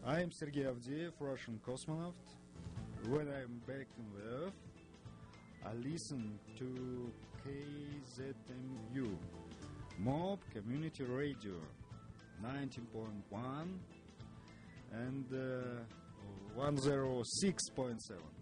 I'm Sergey Avdeyev, Russian cosmonaut. When I'm back in the Earth, I listen to KZMU, Mob Community Radio, 19.1 and 106.7.